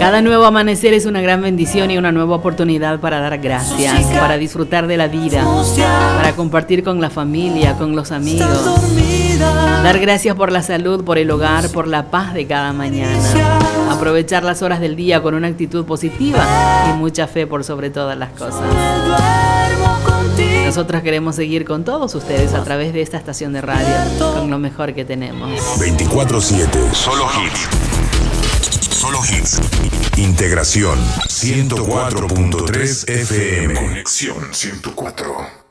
Cada nuevo amanecer es una gran bendición y una nueva oportunidad para dar gracias, para disfrutar de la vida, para compartir con la familia, con los amigos. Dar gracias por la salud, por el hogar, por la paz de cada mañana. Aprovechar las horas del día con una actitud positiva y mucha fe por sobre todas las cosas. Nosotros queremos seguir con todos ustedes a través de esta estación de radio, con lo mejor que tenemos. 24/7, solo hits. Solo hits. Integración 104.3 FM. Conexión 104.